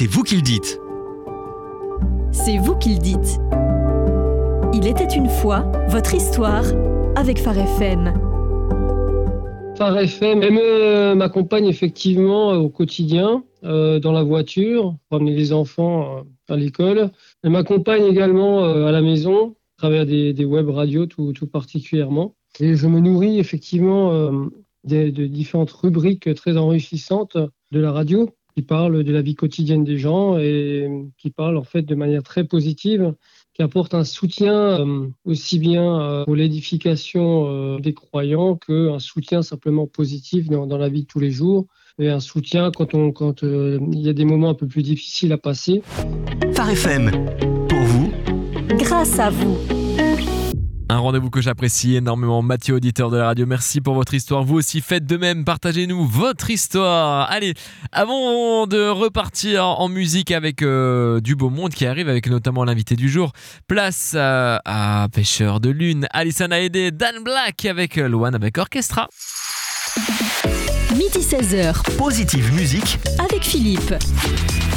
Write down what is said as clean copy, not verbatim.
C'est vous qui le dites. C'est vous qui le dites. Il était une fois votre histoire avec Phare FM. Phare FM m'accompagne effectivement au quotidien, dans la voiture, pour amener les enfants à l'école. Elle m'accompagne également à la maison, à travers des web radios tout particulièrement. Et je me nourris effectivement de différentes rubriques très enrichissantes de la radio, qui parlent de la vie quotidienne des gens et qui parlent en fait de manière très positive, qui apporte un soutien aussi bien pour l'édification des croyants qu'un soutien simplement positif dans la vie de tous les jours, et un soutien quand il y a des moments un peu plus difficiles à passer. Phare FM, pour vous, Grâce à vous. Un rendez-vous que j'apprécie énormément, Mathieu, auditeur de la radio. Merci pour votre histoire. Vous aussi, faites de même. Partagez-nous votre histoire. Allez, avant de repartir en musique avec du beau monde qui arrive, avec notamment l'invité du jour, place à Pêcheur de Lune, Alison Hallyday, Dan Black avec Loane avec Orchestra. Midi 16h. Positive Musique Avec Philippe.